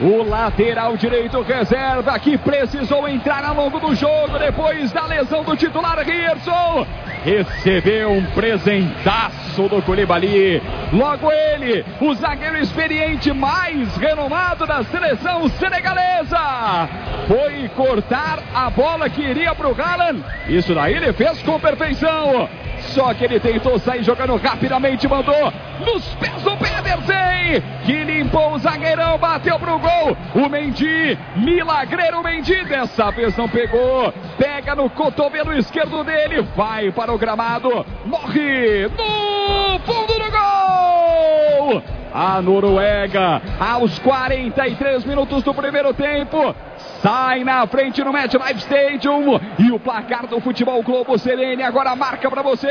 O lateral direito reserva que precisou entrar ao longo do jogo depois da lesão do titular Gerson. Recebeu um presentaço do Koulibaly. Logo ele, o zagueiro experiente mais renomado da seleção senegalesa. Foi cortar a bola que iria para o Haaland. Isso daí ele fez com perfeição. Só que ele tentou sair jogando rapidamente, mandou nos pés do Pedersen, que limpou o zagueirão, bateu pro gol. O Mendy, milagreiro Mendy, dessa vez não pegou. Pega no cotovelo esquerdo dele, vai para o gramado, morre no fundo do gol. A Noruega, aos 43 minutos do primeiro tempo, sai na frente no MetLife Stadium. E o placar do Futebol Globo Serene agora marca para você.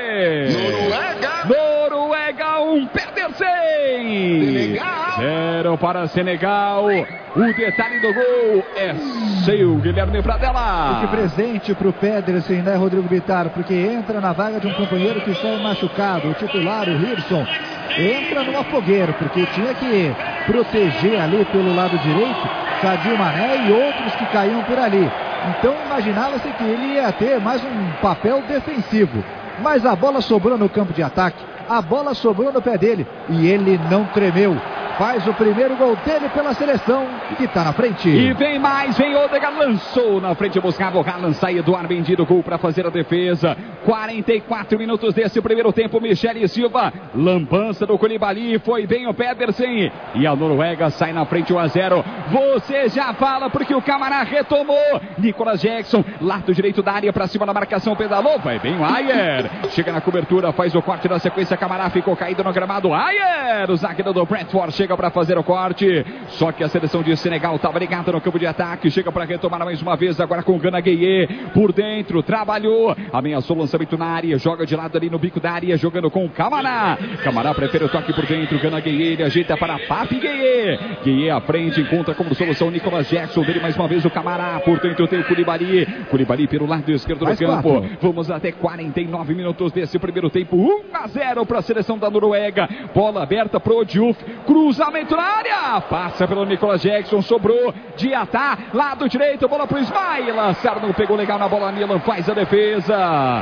Noruega 1, Pedersen 0 para Senegal. O detalhe do gol é seu, Guilherme Pradella. Que presente para o Pedersen, né, Rodrigo Bittar? Porque entra na vaga de um companheiro que está machucado. O titular, o Hirson, entra numa fogueira, porque tinha que proteger ali pelo lado direito Sadio Mané e outros que caíam por ali. Então imaginava-se que ele ia ter mais um papel defensivo. Mas a bola sobrou no campo de ataque, a bola sobrou no pé dele e ele não tremeu. Faz o primeiro gol dele pela seleção que está na frente. E vem mais, vem Odegaard, lançou na frente, buscava o Haaland, saía do ar, vendido, gol para fazer a defesa. 44 minutos desse primeiro tempo, Michele Silva, lambança do Koulibaly, foi bem o Pedersen. E a Noruega sai na frente 1-0. Você já fala porque o Camará retomou. Nicolas Jackson, lado direito da área, para cima da marcação, pedalou, vai bem o Ayer. Chega na cobertura, faz o corte da sequência, Camará ficou caído no gramado. Ayer, o zagueiro do Brentford, chega para fazer o corte, só que a seleção de Senegal estava ligada no campo de ataque, chega para retomar mais uma vez, agora com o Gana Gueye por dentro, trabalhou, ameaçou o lançamento na área, joga de lado ali no bico da área, jogando com o Camará. Camará prefere o toque por dentro, Gana Gueye, ele ajeita para Papi Gueye. Gueye à frente, encontra como solução Nicolas Jackson, dele mais uma vez o Camará, por dentro tem o Koulibaly, Koulibaly pelo lado esquerdo do campo. Vamos até 49 minutos desse primeiro tempo, 1-0 para a seleção da Noruega, bola aberta pro Diouf, cruzamento na área, passa pelo Nicolas Jackson, sobrou, Diatá, lado direito, bola pro Ismail, Sarr não pegou legal na bola, Milan faz a defesa.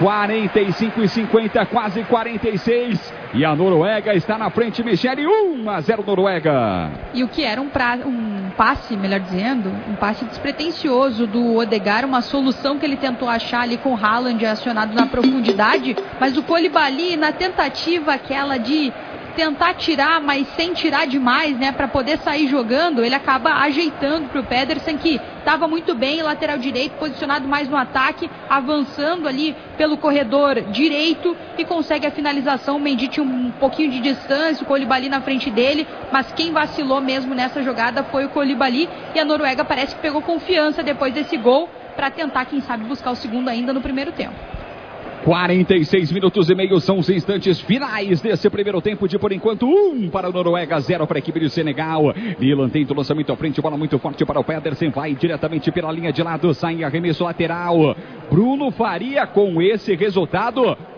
45-50, quase 46, e a Noruega está na frente, Michele, 1-0 Noruega. E o que era um passe, melhor dizendo, um passe despretensioso do Odegaard, uma solução que ele tentou achar ali com o Haaland acionado na profundidade, mas o Koulibaly na tentativa aquela de tentar tirar, mas sem tirar demais, né, para poder sair jogando, ele acaba ajeitando para o Pedersen, que estava muito bem, lateral direito, posicionado mais no ataque, avançando ali pelo corredor direito e consegue a finalização. O Mendy tinha um pouquinho de distância, o Koulibaly na frente dele, mas quem vacilou mesmo nessa jogada foi o Koulibaly, e a Noruega parece que pegou confiança depois desse gol para tentar, quem sabe, buscar o segundo ainda no primeiro tempo. 46 minutos e meio são os instantes finais desse primeiro tempo de, por enquanto, 1 para a Noruega, 0 para a equipe de Senegal. Milan tenta o lançamento à frente, bola muito forte para o Pedersen, vai diretamente pela linha de lado, sai em arremesso lateral. Bruno Faria, com esse resultado,